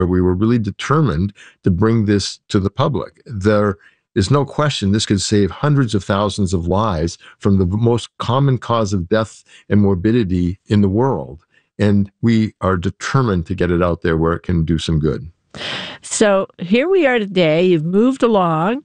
we were really determined to bring this to the public. There is no question this could save hundreds of thousands of lives from the most common cause of death and morbidity in the world. And we are determined to get it out there where it can do some good. So here we are today. You've moved along,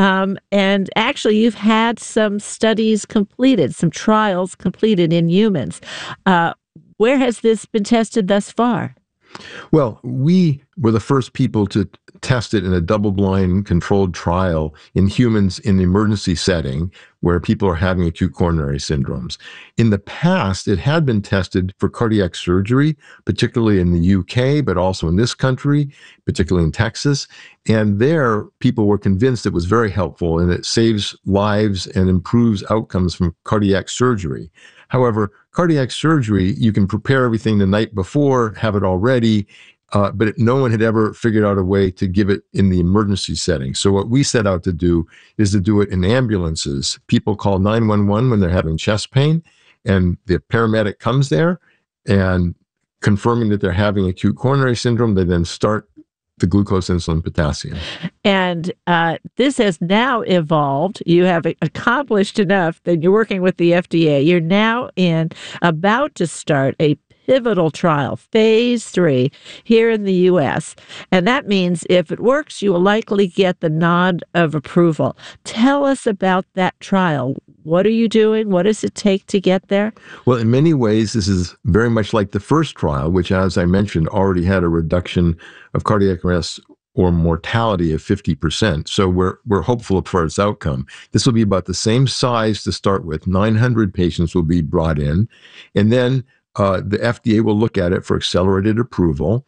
and actually you've had some studies completed, some trials completed in humans. Where has this been tested thus far? Well, we were the first people to test it in a double-blind controlled trial in humans in the emergency setting where people are having acute coronary syndromes. In the past, it had been tested for cardiac surgery, particularly in the UK, but also in this country, particularly in Texas. And there, people were convinced it was very helpful and it saves lives and improves outcomes from cardiac surgery. However, cardiac surgery, you can prepare everything the night before, have it all ready, but no one had ever figured out a way to give it in the emergency setting. So what we set out to do is to do it in ambulances. People call 911 when they're having chest pain, and the paramedic comes there, and confirming that they're having acute coronary syndrome, they then start the glucose, insulin, potassium. And this has now evolved. You have accomplished enough that you're working with the FDA. You're now about to start a pivotal trial, phase 3, here in the U.S. And that means if it works, you will likely get the nod of approval. Tell us about that trial. What are you doing? What does it take to get there? Well, in many ways, this is very much like the first trial, which, as I mentioned, already had a reduction of cardiac arrest or mortality of 50%. So we're hopeful for its outcome. This will be about the same size to start with. 900 patients will be brought in, and then the FDA will look at it for accelerated approval.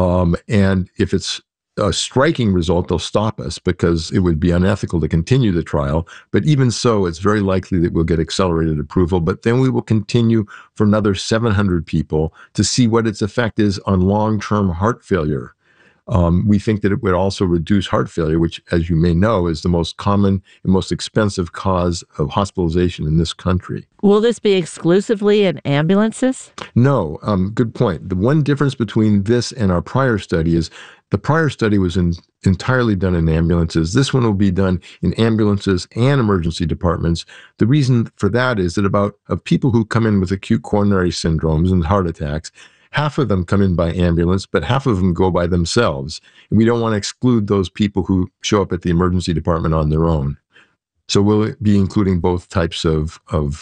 And if it's a striking result, they'll stop us because it would be unethical to continue the trial. But even so, it's very likely that we'll get accelerated approval. But then we will continue for another 700 people to see what its effect is on long-term heart failure. We think that it would also reduce heart failure, which, as you may know, is the most common and most expensive cause of hospitalization in this country. Will this be exclusively in ambulances? No, good point. The one difference between this and our prior study is the prior study was entirely done in ambulances. This one will be done in ambulances and emergency departments. The reason for that is that of people who come in with acute coronary syndromes and heart attacks, half of them come in by ambulance, but half of them go by themselves. And we don't want to exclude those people who show up at the emergency department on their own. So we'll be including both types of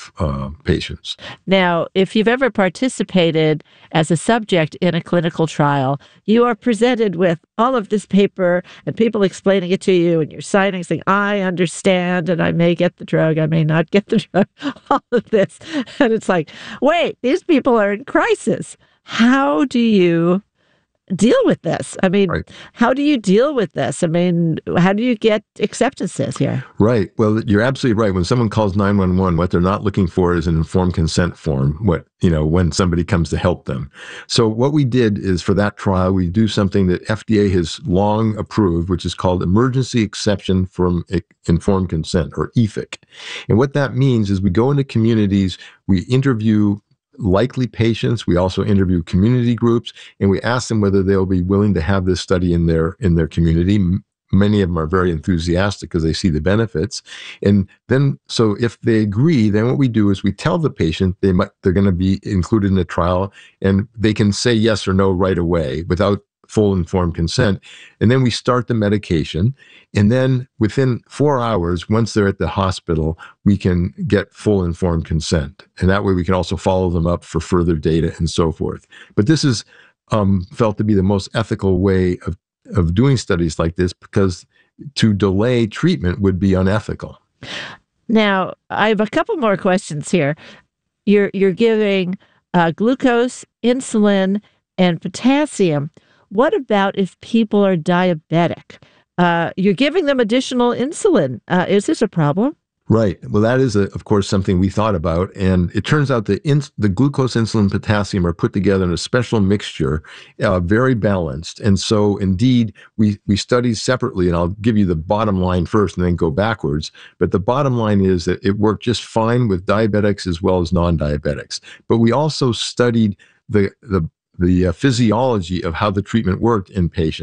patients. Now, if you've ever participated as a subject in a clinical trial, you are presented with all of this paper and people explaining it to you, and you're signing, saying, I understand, and I may get the drug, I may not get the drug, all of this. And it's like, wait, these people are in crisis. How do you deal with this? I mean, right. How do you deal with this? I mean, how do you get acceptances here? Right. Well, you're absolutely right. When someone calls 911, what they're not looking for is an informed consent form, when somebody comes to help them. So what we did is for that trial, we do something that FDA has long approved, which is called Emergency Exception from Informed Consent, or EFIC. And what that means is we go into communities, we interview likely patients. We also interview community groups, and we ask them whether they'll be willing to have this study in their community. Many of them are very enthusiastic because they see the benefits. And then, so if they agree, then what we do is we tell the patient they're going to be included in the trial, and they can say yes or no right away without full informed consent. And then we start the medication. And then within 4 hours, once they're at the hospital, we can get full informed consent. And that way we can also follow them up for further data and so forth. But this is felt to be the most ethical way of doing studies like this, because to delay treatment would be unethical. Now, I have a couple more questions here. You're giving glucose, insulin, and potassium. What about if people are diabetic? You're giving them additional insulin. Is this a problem? Right. Well, that is, of course, something we thought about. And it turns out that the glucose, insulin, potassium are put together in a special mixture, very balanced. And so, indeed, we studied separately, and I'll give you the bottom line first and then go backwards. But the bottom line is that it worked just fine with diabetics as well as non-diabetics. But we also studied the the physiology of how the treatment worked in patients.